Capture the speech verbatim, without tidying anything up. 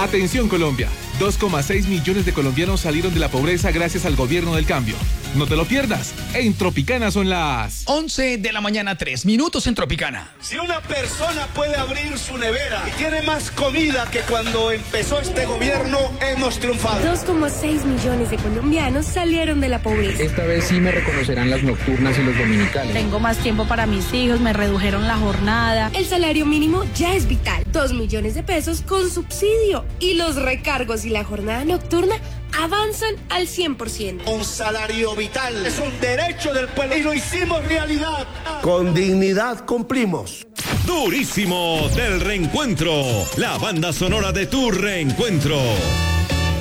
Atención Colombia, dos coma seis millones de colombianos salieron de la pobreza gracias al gobierno del cambio. No te lo pierdas, en Tropicana son las once de la mañana, tres minutos en Tropicana. Si una persona puede abrir su nevera y tiene más comida que cuando empezó este gobierno, hemos triunfado. dos coma seis millones de colombianos salieron de la pobreza. Esta vez sí me reconocerán las nocturnas y los dominicales. Tengo más tiempo para mis hijos, me redujeron la jornada. El salario mínimo ya es vital, dos millones de pesos con subsidio. Y los recargos y la jornada nocturna avanzan al cien por ciento. Un salario vital es un derecho del pueblo y lo hicimos realidad. Con dignidad cumplimos. Durísimo del reencuentro, la banda sonora de tu reencuentro.